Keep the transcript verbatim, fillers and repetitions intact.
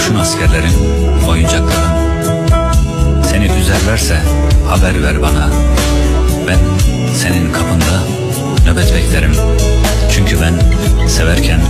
kurşun askerlerin, oyuncakların. Seni üzerlerse haber ver bana. Ben senin kapında nöbet beklerim. Çünkü ben severken